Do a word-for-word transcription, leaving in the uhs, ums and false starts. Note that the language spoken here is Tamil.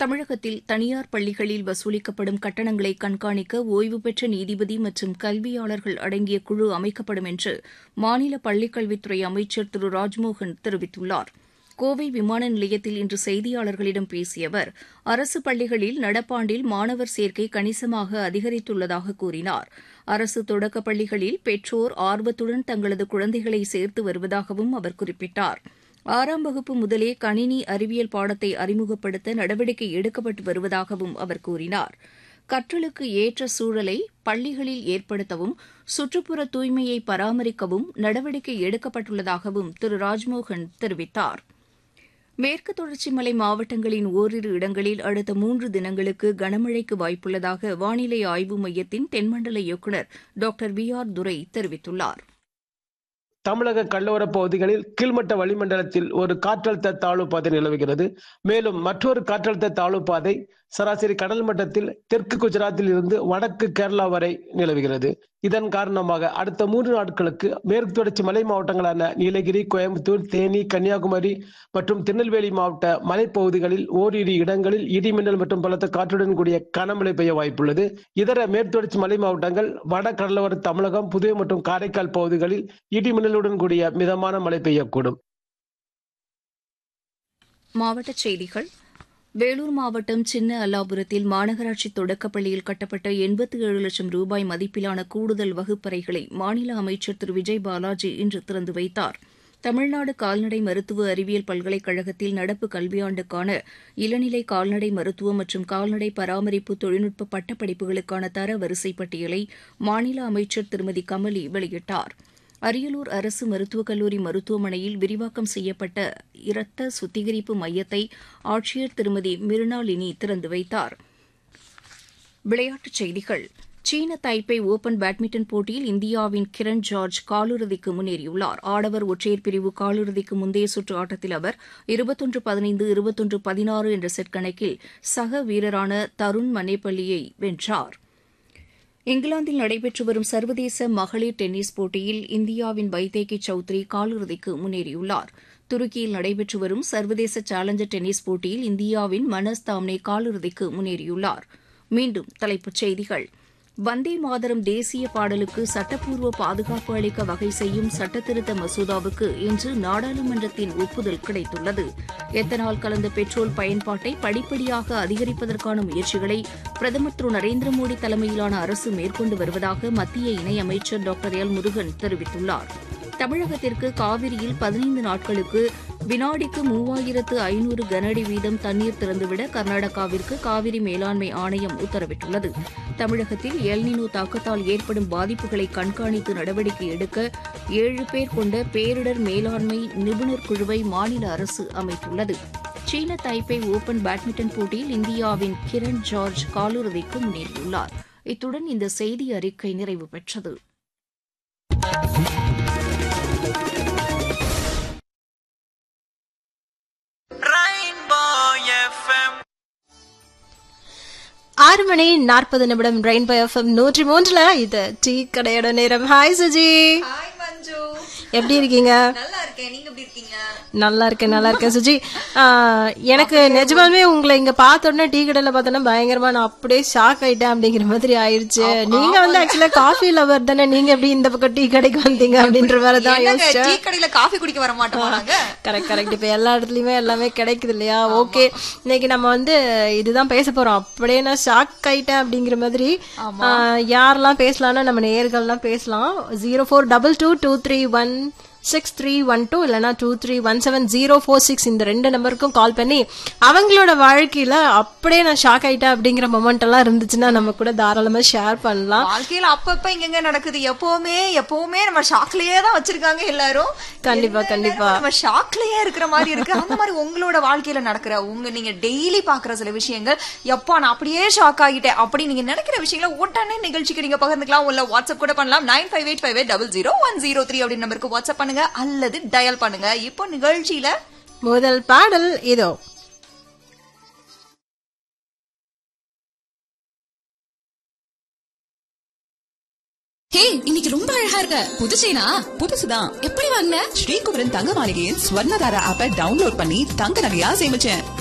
தமிழகத்தில் தனியார் பள்ளிகளில் வசூலிக்கப்படும் கட்டணங்களை கண்காணிக்க ஓய்வு பெற்ற நீதிபதி மற்றும் கல்வியாளர்கள் அடங்கிய குழு அமைக்கப்படும் என்று மாநில பள்ளிக்கல்வித்துறை அமைச்சர் திரு ராஜ்மோகன் தெரிவித்துள்ளார். கோவை விமான நிலையத்தில் இன்று செய்தியாளர்களிடம் பேசிய அவர், அரசு பள்ளிகளில் நடப்பாண்டில் மாணவர் சேர்க்கை கணிசமாக அதிகரித்துள்ளதாக கூறினார். அரசு தொடக்கப் பள்ளிகளில் பெற்றோர் ஆர்வத்துடன் தங்களது குழந்தைகளை சேர்த்து வருவதாகவும் அவர் குறிப்பிட்டார். ஆறாம் வகுப்பு முதலே கணினி அறிவியல் பாடத்தை அறிமுகப்படுத்த நடவடிக்கை எடுக்கப்பட்டு வருவதாகவும் அவர் கூறினார். கற்றலுக்கு ஏற்ற சூழலை பள்ளிகளில் ஏற்படுத்தவும் சுற்றுப்புற தூய்மையை பராமரிக்கவும் நடவடிக்கை எடுக்கப்பட்டுள்ளதாகவும் திரு ராஜ்மோகன் தெரிவித்தார். மேற்கு தொடர்ச்சி மலை மாவட்டங்களின் ஓரிரு இடங்களில் அடுத்த மூன்று தினங்களுக்கு கனமழைக்கு வாய்ப்புள்ளதாக வானிலை ஆய்வு மையத்தின் தென்மண்டல இயக்குநர் டாக்டர் வி ஆர் துரை தெரிவித்துள்ளார். தமிழக கடலோரப் பகுதிகளில் கீழ்மட்ட வளிமண்டலத்தில் ஒரு காற்றழுத்த தாழ்வு பாதை நிலவுகிறது. மேலும் மற்றொரு காற்றழுத்த தாழ்வு பாதை சராசரி கடல் மட்டத்தில் தெற்கு குஜராத்தில் இருந்து வடக்கு கேரளா வரை நிலவுகிறது. இதன் காரணமாக அடுத்த மூன்று நாட்களுக்கு மேற்கு தொடர்ச்சி மலை மாவட்டங்களான நீலகிரி, கோயம்புத்தூர், தேனி, கன்னியாகுமரி மற்றும் திருநெல்வேலி மாவட்ட மலைப்பகுதிகளில் ஓரிரு இடங்களில் இடிமின்னல் மற்றும் பலத்த காற்றுடன் கூடிய கனமழை பெய்ய வாய்ப்புள்ளது. இதர மேற்கு தொடர்ச்சி மலை மாவட்டங்கள், வட கடலோர தமிழகம், புதுவை மற்றும் காரைக்கால் பகுதிகளில் இடிமின்னலுடன் கூடிய மிதமான மழை பெய்யக்கூடும். மாவட்டச் செய்திகள். வேலூர் மாவட்டம் சின்ன அல்லாபுரத்தில் மாநகராட்சி தொடக்கப்பள்ளியில் கட்டப்பட்ட எண்பத்தி ஏழு லட்சம் ரூபாய் மதிப்பிலான கூடுதல் வகுப்பறைகளை மாநில அமைச்சர் திரு விஜய் பாலாஜி இன்று திறந்து வைத்தார். தமிழ்நாடு கால்நடை மருத்துவ அறிவியல் பல்கலைக்கழகத்தில் நடப்பு கல்வியாண்டுக்கான இளநிலை கால்நடை மருத்துவம் மற்றும் கால்நடை பராமரிப்பு தொழில்நுட்ப பட்டப்படிப்புகளுக்கான தர வரிசை பட்டியலை மாநில அமைச்சர் திருமதி கமலி வெளியிட்டார். அரியலூர் அரசு மருத்துவக் கல்லூரி மருத்துவமனையில் விரிவாக்கம் செய்யப்பட்ட இரத்த சுத்திகரிப்பு மையத்தை ஆட்சியர் திருமதி மிருனாளினி திறந்து வைத்தார். விளையாட்டுச் செய்திகள். சீன தைப்பே ஓபன் பேட்மிண்டன் போட்டியில் இந்தியாவின் கிரண் ஜார்ஜ் காலிறுதிக்கு முன்னேறியுள்ளார். ஆடவர் ஒற்றையர் பிரிவு காலிறுதிக்கு முந்தைய சுற்று ஆட்டத்தில் அவர் இருபத்தொன்று பதினைந்து இருபத்தொன்று பதினாறு என்ற செட் கணக்கில் சக வீரரான தருண் மனேபல்லியை வென்றார். இங்கிலாந்தில் நடைபெற்று வரும் சர்வதேச மகளிர் டென்னிஸ் போட்டியில் இந்தியாவின் வைதேகி சௌத்ரி காலிறுதிக்கு முன்னேறியுள்ளார். துருக்கியில் நடைபெற்று வரும் சர்வதேச சேலஞ்சர் டென்னிஸ் போட்டியில் இந்தியாவின் மனஸ் தாம்னே காலிறுதிக்கு முன்னேறியுள்ளார். மீண்டும் தலைப்புச் செய்திகள். வந்தே மாதரம் தேசிய பாடலுக்கு சட்டப்பூர்வ பாதுகாப்பு அளிக்க வகை செய்யும் சட்டத்திருத்த மசோதாவுக்கு இன்று நாடாளுமன்றத்தின் ஒப்புதல் கிடைத்துள்ளது. எத்தனால் கலந்த பெட்ரோல் பயன்பாட்டை படிப்படியாக அதிகரிப்பதற்கான முயற்சிகளை பிரதமர் திரு நரேந்திர மோடி தலைமையிலான அரசு மேற்கொண்டு வருவதாக மத்திய இணையமைச்சர் டாக்டர் எல் முருகன் தெரிவித்துள்ளார். தமிழகத்திற்கு காவிரியில் பதினைந்து நாட்களுக்கு வினாடிக்கு மூவாயிரத்து ஐநூறு கனஅடி வீதம் தண்ணீர் திறந்துவிட கர்நாடகாவிற்கு காவிரி மேலாண்மை ஆணையம் உத்தரவிட்டுள்ளது. தமிழகத்தில் எல்னினோ தாக்கத்தால் ஏற்படும் பாதிப்புகளை கண்காணித்து நடவடிக்கை எடுக்க ஏழு பேர் கொண்ட பேரிடர் மேலாண்மை நிபுணர் குழுவை மாநில அரசு அமைத்துள்ளது. சீன தைப்பே ஓபன் பேட்மிண்டன் போட்டியில் இந்தியாவின் கிரண் ஜார்ஜ் காலிறுதிக்கு முன்னேறியுள்ளார். இத்துடன் இந்த செய்தி அறிக்கை நிறைவு பெற்றது. ஆறு மணி நாற்பது நிமிடம் ரெயின்போ எஃப்எம் நூற்றி மூன்றுல இது டீ கடையோட நேரம். ஹாய் சுஜி. ஹாய் மஞ்சு, எப்படி இருக்கீங்க? நல்லா இருக்கேன். நீங்க எப்படி இருக்கீங்க? நல்லா இருக்கேன் நல்லா இருக்கேன் சுஜி. எனக்கு நிஜமாலுமே உங்களை இங்க பார்த்த உடனே டீ கடையில பார்த்தோன்னா பயங்கரமா நான் அப்படியே ஷாக் ஆயிட்டேன் அப்படிங்கிற மாதிரி ஆயிடுச்சு. நீங்க வந்து ஆக்சுவலா காஃபி லவர் தானே, நீங்க எப்படி இந்த பக்கம் டீ கடைக்கு வந்தீங்க அப்படின்ற மாதிரிதான் யோசிச்சேன். டீ கடையில காஃபி குடிக்க வர மாட்டோம். Correct correct. இப்ப எல்லா இடத்துலயுமே எல்லாமே கிடைக்குது இல்லையா? ஓகே, இன்னைக்கு நம்ம வந்து இதுதான் பேச போறோம். அப்படியே நான் ஷாக் ஆயிட்டேன் அப்படிங்கிற மாதிரி. யாரெல்லாம் பேசலாம்னா நம்ம நேயர்கள்லாம் பேசலாம். Zero four double two two three one six three one two இல்லைன்னா two three one seven zero four six இந்த ரெண்டு நம்பருக்கும் கால் பண்ணி அவங்களோட வாழ்க்கையில அப்படியே நான் ஷாக் ஆயிட்டேன் அப்படிங்கிற மொமெண்ட் எல்லாம் இருந்துச்சுன்னா நம்ம கூட தாராளமா ஷேர் பண்ணலாம். வாழ்க்கையில அப்பப்ப இங்க நடக்குது, எப்பவுமே எப்பவுமே நம்ம ஷாக்லயே தான் வச்சிருக்காங்க எல்லாரும். கண்டிப்பா கண்டிப்பா நம்ம ஷாக்லயே இருக்கிற மாதிரி இருக்கு. அந்த மாதிரி உங்களோட வாழ்க்கையில நடக்கிற உங்க நீங்க டெய்லி பாக்குற சில விஷயங்கள், எப்பா நான் அப்படியே ஷாக் ஆகிட்டேன் அப்படி நீங்க நினைக்கிற விஷயங்களை உடனே நிகழ்ச்சிக்கு நீங்க பகிர்ந்துக்கலாம். உள்ள வாட்ஸ்அப் கூட பண்ணலாம். Nine five eight five eight double zero one zero three அப்படின்னு நம்பருக்கு வாட்ஸ்அப் பண்ணுங்க அல்லது டயல் பண்ணுங்க. இப்போ நிகழ்ச்சியில முதல் பாடல் இதோ. ஹே, இன்னைக்கு ரொம்ப அழகா இருக்க. புது செயினா? புதுசுதான். எப்படி வாங்குன? ஸ்ரீகுமரன் தங்க மாளிகையின் ஸ்வர்ணதாரா ஆப்பை டவுன்லோட் பண்ணி தங்க நகையா சேமிச்சேன்.